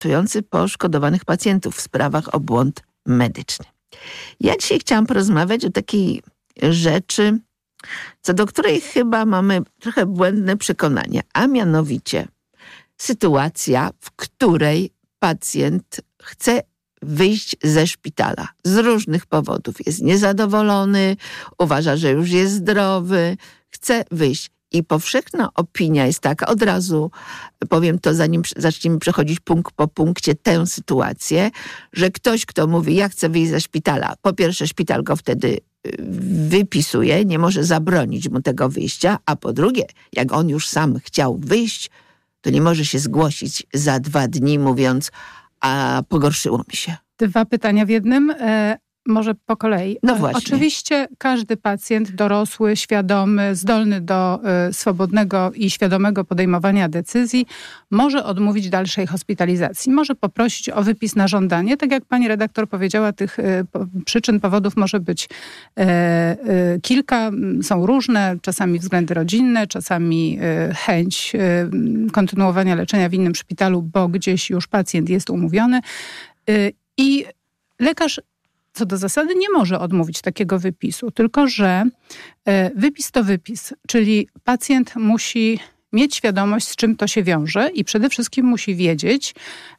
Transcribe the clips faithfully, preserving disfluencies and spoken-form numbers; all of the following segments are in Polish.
ratujący poszkodowanych pacjentów w sprawach o błąd medyczny. Ja dzisiaj chciałam porozmawiać o takiej rzeczy, co do której chyba mamy trochę błędne przekonania, a mianowicie sytuacja, w której pacjent chce wyjść ze szpitala z różnych powodów. Jest niezadowolony, uważa, że już jest zdrowy, chce wyjść. I powszechna opinia jest taka, od razu powiem to, zanim zaczniemy przechodzić punkt po punkcie tę sytuację, że ktoś, kto mówi, ja chcę wyjść ze szpitala, po pierwsze szpital go wtedy wypisuje, nie może zabronić mu tego wyjścia, a po drugie, jak on już sam chciał wyjść, to nie może się zgłosić za dwa dni mówiąc, a pogorszyło mi się. Dwa pytania w jednym. E, może po kolei. No właśnie. Oczywiście każdy pacjent dorosły, świadomy, zdolny do e, swobodnego i świadomego podejmowania decyzji może odmówić dalszej hospitalizacji. Może poprosić o wypis na żądanie. Tak jak pani redaktor powiedziała, tych e, po, przyczyn, powodów może być e, e, kilka. Są różne, czasami względy rodzinne, czasami e, chęć e, kontynuowania leczenia w innym szpitalu, bo gdzieś już pacjent jest umówiony. E, I lekarz co do zasady nie może odmówić takiego wypisu, tylko że wypis to wypis, czyli pacjent musi mieć świadomość, z czym to się wiąże i przede wszystkim musi wiedzieć,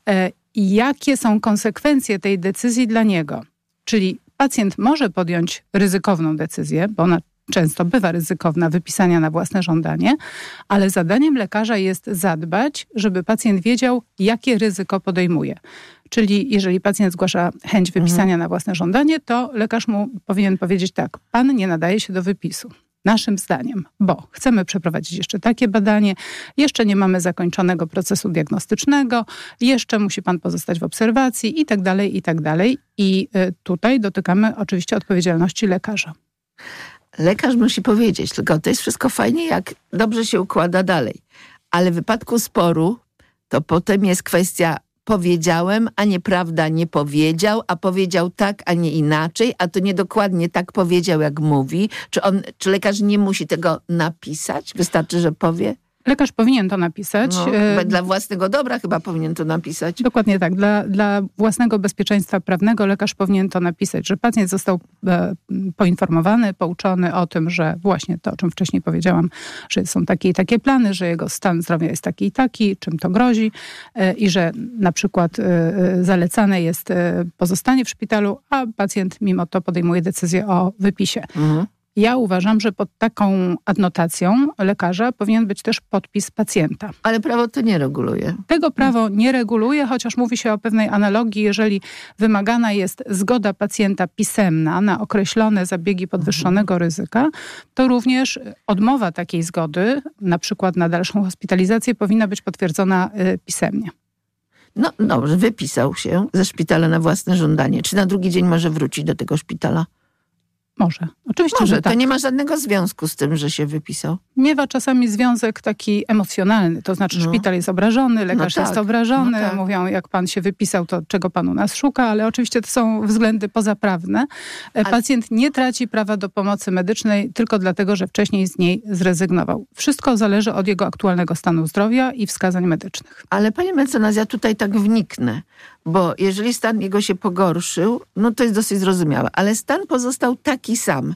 jakie są konsekwencje tej decyzji dla niego. Czyli pacjent może podjąć ryzykowną decyzję, bo ona często bywa ryzykowna, wypisania na własne żądanie, ale zadaniem lekarza jest zadbać, żeby pacjent wiedział, jakie ryzyko podejmuje. Czyli jeżeli pacjent zgłasza chęć wypisania mhm. na własne żądanie, to lekarz mu powinien powiedzieć tak, pan nie nadaje się do wypisu. Naszym zdaniem, bo chcemy przeprowadzić jeszcze takie badanie, jeszcze nie mamy zakończonego procesu diagnostycznego, jeszcze musi pan pozostać w obserwacji i tak dalej, i tak dalej. I tutaj dotykamy oczywiście odpowiedzialności lekarza. Lekarz musi powiedzieć, tylko to jest wszystko fajnie, jak dobrze się układa dalej. Ale w wypadku sporu to potem jest kwestia powiedziałem, a nieprawda nie powiedział, a powiedział tak, a nie inaczej, a to niedokładnie tak powiedział, jak mówi. Czy on, czy lekarz nie musi tego napisać? Wystarczy, że powie? Lekarz powinien to napisać. No, dla własnego dobra chyba powinien to napisać. Dokładnie tak. Dla, dla własnego bezpieczeństwa prawnego lekarz powinien to napisać, że pacjent został e, poinformowany, pouczony o tym, że właśnie to, o czym wcześniej powiedziałam, że są takie i takie plany, że jego stan zdrowia jest taki i taki, czym to grozi e, i że na przykład e, zalecane jest e, pozostanie w szpitalu, a pacjent mimo to podejmuje decyzję o wypisie. Mhm. Ja uważam, że pod taką adnotacją lekarza powinien być też podpis pacjenta. Ale prawo to nie reguluje. Tego prawo nie reguluje, chociaż mówi się o pewnej analogii, jeżeli wymagana jest zgoda pacjenta pisemna na określone zabiegi podwyższonego ryzyka, to również odmowa takiej zgody, na przykład na dalszą hospitalizację, powinna być potwierdzona pisemnie. No dobrze, wypisał się ze szpitala na własne żądanie. Czy na drugi dzień może wrócić do tego szpitala? Może. Oczywiście, Może. że tak. To nie ma żadnego związku z tym, że się wypisał. Miewa czasami związek taki emocjonalny, to znaczy no. szpital jest obrażony, lekarz no tak. jest obrażony, no tak. mówią jak pan się wypisał, to czego pan u nas szuka, ale oczywiście to są względy pozaprawne. Ale... Pacjent nie traci prawa do pomocy medycznej tylko dlatego, że wcześniej z niej zrezygnował. Wszystko zależy od jego aktualnego stanu zdrowia i wskazań medycznych. Ale panie mecenas, ja tutaj tak wniknę, bo jeżeli stan jego się pogorszył, no to jest dosyć zrozumiałe, ale stan pozostał taki sam.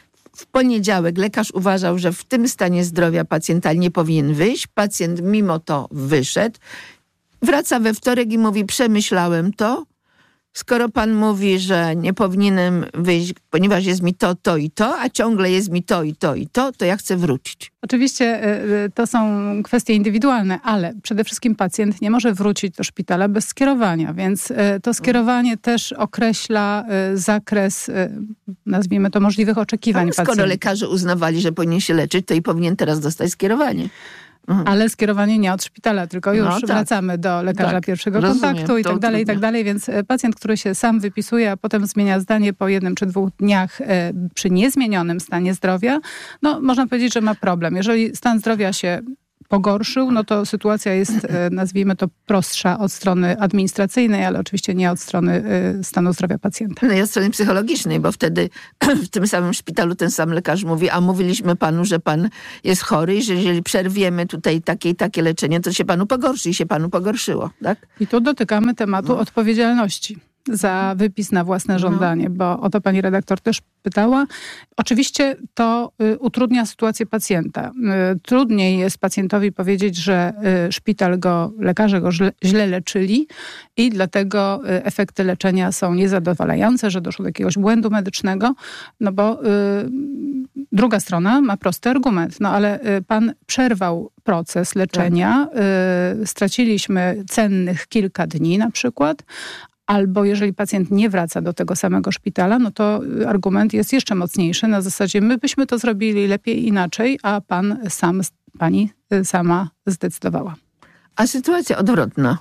W poniedziałek lekarz uważał, że w tym stanie zdrowia pacjenta nie powinien wyjść. Pacjent mimo to wyszedł. Wraca we wtorek i mówi, przemyślałem to. Skoro pan mówi, że nie powinienem wyjść, ponieważ jest mi to, to i to, a ciągle jest mi to i to i to, to ja chcę wrócić. Oczywiście to są kwestie indywidualne, ale przede wszystkim pacjent nie może wrócić do szpitala bez skierowania, więc to skierowanie też określa zakres, nazwijmy to, możliwych oczekiwań ale pacjenta. Skoro lekarze uznawali, że powinien się leczyć, to i powinien teraz dostać skierowanie. Mhm. Ale skierowanie nie od szpitala, tylko już no, tak. wracamy do lekarza tak. pierwszego Rozumiem. kontaktu i to tak dalej, i tak dalej. Więc pacjent, który się sam wypisuje, a potem zmienia zdanie po jednym czy dwóch dniach e, przy niezmienionym stanie zdrowia, no można powiedzieć, że ma problem. Jeżeli stan zdrowia się pogorszył, no to sytuacja jest, nazwijmy to, prostsza od strony administracyjnej, ale oczywiście nie od strony stanu zdrowia pacjenta. No i od strony psychologicznej, bo wtedy w tym samym szpitalu ten sam lekarz mówi, a mówiliśmy panu, że pan jest chory i że jeżeli przerwiemy tutaj takie i takie leczenie, to się panu pogorszy i się panu pogorszyło, tak? I tu dotykamy tematu no. odpowiedzialności za wypis na własne żądanie, no. bo o to pani redaktor też pytała. Oczywiście to y, utrudnia sytuację pacjenta. Y, trudniej jest pacjentowi powiedzieć, że y, szpital go, lekarze go źle, źle leczyli i dlatego y, efekty leczenia są niezadowalające, że doszło do jakiegoś błędu medycznego, no bo y, druga strona ma prosty argument, no ale y, pan przerwał proces leczenia, tak. y, straciliśmy cennych kilka dni na przykład, albo jeżeli pacjent nie wraca do tego samego szpitala, no to argument jest jeszcze mocniejszy. Na zasadzie my byśmy to zrobili lepiej inaczej, a pan sam, pani sama zdecydowała. A sytuacja odwrotna.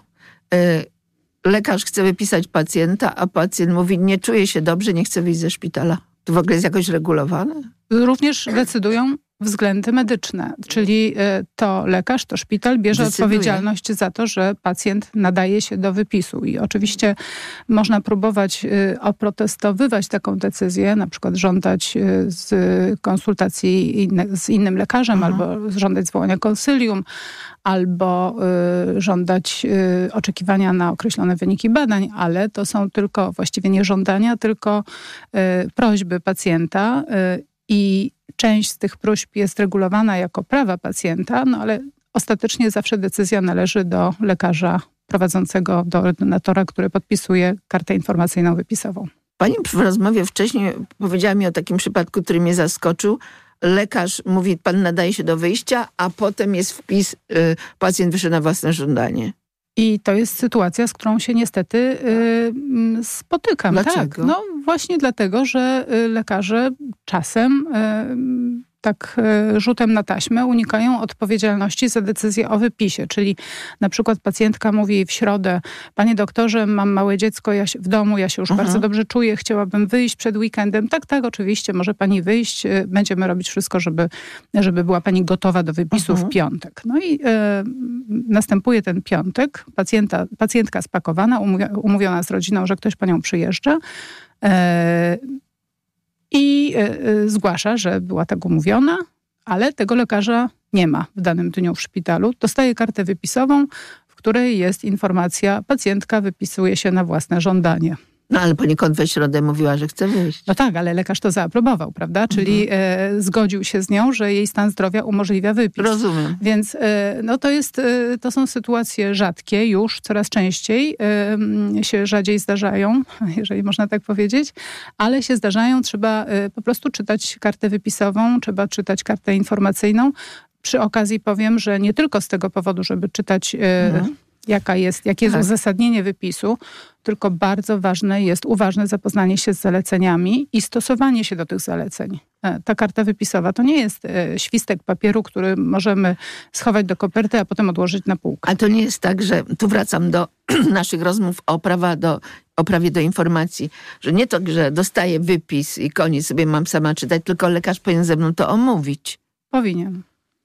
Lekarz chce wypisać pacjenta, a pacjent mówi, nie czuję się dobrze, nie chcę wyjść ze szpitala. To w ogóle jest jakoś regulowane? Również decydują względy medyczne, czyli to lekarz, to szpital bierze Decyduje. odpowiedzialność za to, że pacjent nadaje się do wypisu. I oczywiście można próbować oprotestowywać taką decyzję, na przykład żądać z konsultacji inne, z innym lekarzem, Aha. albo żądać zwołania konsylium, albo y, żądać y, oczekiwania na określone wyniki badań, ale to są tylko właściwie nie żądania, tylko y, prośby pacjenta y, i część z tych próśb jest regulowana jako prawa pacjenta, no ale ostatecznie zawsze decyzja należy do lekarza prowadzącego, do ordynatora, który podpisuje kartę informacyjną wypisową. Pani w rozmowie wcześniej powiedziała mi o takim przypadku, który mnie zaskoczył. Lekarz mówi, pan nadaje się do wyjścia, a potem jest wpis, y, pacjent wyszedł na własne żądanie. I to jest sytuacja, z którą się niestety y, spotykam. Dlaczego? Tak, no właśnie dlatego, że lekarze czasem y, tak y, rzutem na taśmę unikają odpowiedzialności za decyzję o wypisie. Czyli na przykład pacjentka mówi w środę, panie doktorze, mam małe dziecko ja się, w domu, ja się już mhm. bardzo dobrze czuję, chciałabym wyjść przed weekendem. Tak, tak, oczywiście, może pani wyjść. Y, będziemy robić wszystko, żeby, żeby była pani gotowa do wypisu mhm. w piątek. No i y, następuje ten piątek, pacjenta, pacjentka spakowana, umówi- umówiona z rodziną, że ktoś panią przyjeżdża. Y, I y, zgłasza, że była tak umówiona, ale tego lekarza nie ma w danym dniu w szpitalu. Dostaje kartę wypisową, w której jest informacja, pacjentka wypisuje się na własne żądanie. No ale poniekąd we środę mówiła, że chce wyjść. No tak, ale lekarz to zaaprobował, prawda? Czyli mhm. e, zgodził się z nią, że jej stan zdrowia umożliwia wypis. Rozumiem. Więc e, no to jest, e, to są sytuacje rzadkie już, coraz częściej e, się rzadziej zdarzają, jeżeli można tak powiedzieć, ale się zdarzają, trzeba e, po prostu czytać kartę wypisową, trzeba czytać kartę informacyjną. Przy okazji powiem, że nie tylko z tego powodu, żeby czytać e, mhm. jaka jest, jakie jest tak. uzasadnienie wypisu, tylko bardzo ważne jest uważne zapoznanie się z zaleceniami i stosowanie się do tych zaleceń. Ta karta wypisowa to nie jest świstek papieru, który możemy schować do koperty, a potem odłożyć na półkę. A to nie jest tak, że tu wracam do naszych rozmów o, prawa do, o prawie do informacji, że nie to, że dostaję wypis i koniec sobie mam sama czytać, tylko lekarz powinien ze mną to omówić. Powinien.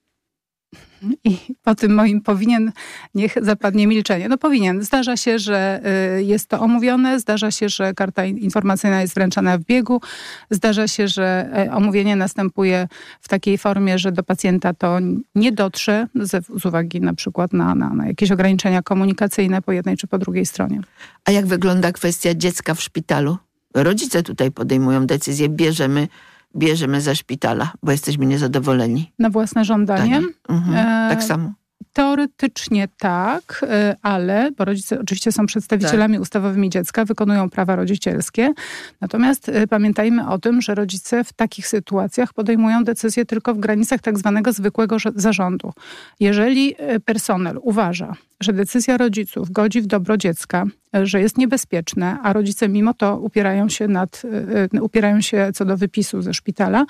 I po tym moim powinien, niech zapadnie milczenie. No powinien. Zdarza się, że jest to omówione, zdarza się, że karta informacyjna jest wręczana w biegu, zdarza się, że omówienie następuje w takiej formie, że do pacjenta to nie dotrze z, z uwagi na przykład na, na, na jakieś ograniczenia komunikacyjne po jednej czy po drugiej stronie. A jak wygląda kwestia dziecka w szpitalu? Rodzice tutaj podejmują decyzję, bierzemy bierzemy za szpitala, bo jesteśmy niezadowoleni. Na własne żądanie? Mhm, e, tak samo. Teoretycznie tak, ale, bo rodzice oczywiście są przedstawicielami tak. ustawowymi dziecka, wykonują prawa rodzicielskie. Natomiast pamiętajmy o tym, że rodzice w takich sytuacjach podejmują decyzje tylko w granicach tak zwanego zwykłego zarządu. Jeżeli personel uważa, że decyzja rodziców godzi w dobro dziecka, że jest niebezpieczne, a rodzice mimo to upierają się, nad, upierają się co do wypisu ze szpitala,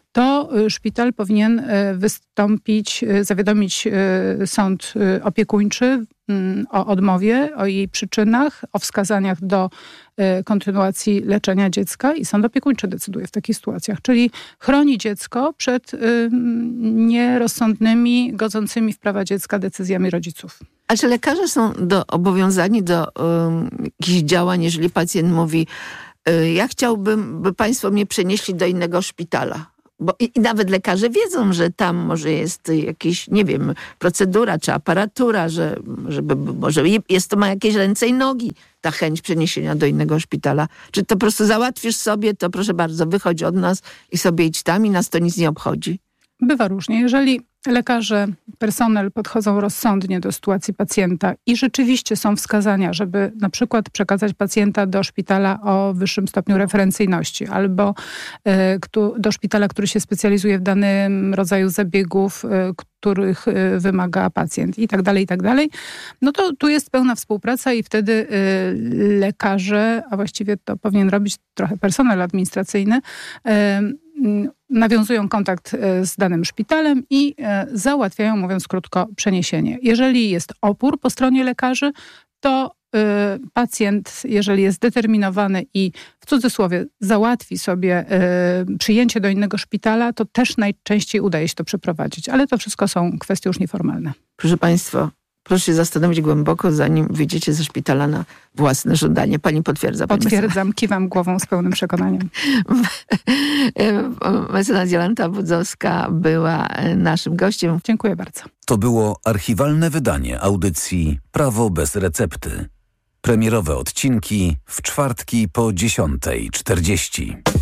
to szpital powinien wystąpić, zawiadomić sąd opiekuńczy o odmowie, o jej przyczynach, o wskazaniach do kontynuacji leczenia dziecka i sąd opiekuńczy decyduje w takich sytuacjach. Czyli chroni dziecko przed nierozsądnymi, godzącymi w prawa dziecka decyzjami rodziców. A czy lekarze są do, obowiązani do um, jakichś działań, jeżeli pacjent mówi, y, ja chciałbym, by państwo mnie przenieśli do innego szpitala? Bo i, i nawet lekarze wiedzą, że tam może jest jakiś, nie wiem, procedura czy aparatura, że żeby, może jest to ma jakieś ręce i nogi, ta chęć przeniesienia do innego szpitala. Czy to po prostu załatwisz sobie, to proszę bardzo, wychodź od nas i sobie idź tam i nas to nic nie obchodzi? Bywa różnie. Jeżeli lekarze, personel podchodzą rozsądnie do sytuacji pacjenta i rzeczywiście są wskazania, żeby na przykład przekazać pacjenta do szpitala o wyższym stopniu referencyjności albo y, do szpitala, który się specjalizuje w danym rodzaju zabiegów, y, których y, wymaga pacjent i tak dalej, i tak dalej, no to tu jest pełna współpraca i wtedy y, lekarze, a właściwie to powinien robić trochę personel administracyjny, y, nawiązują kontakt z danym szpitalem i załatwiają, mówiąc krótko, przeniesienie. Jeżeli jest opór po stronie lekarzy, to pacjent, jeżeli jest zdeterminowany i w cudzysłowie załatwi sobie przyjęcie do innego szpitala, to też najczęściej udaje się to przeprowadzić. Ale to wszystko są kwestie już nieformalne. Proszę państwa, proszę się zastanowić głęboko, zanim wyjdziecie ze szpitala na własne żądanie. Pani potwierdza? Pani Potwierdzam, mecenas. Kiwam głową z pełnym przekonaniem. Mecenas Jolanta Budzowska była naszym gościem. Dziękuję bardzo. To było archiwalne wydanie audycji Prawo bez recepty. Premierowe odcinki w czwartki po dziesiątej czterdzieści.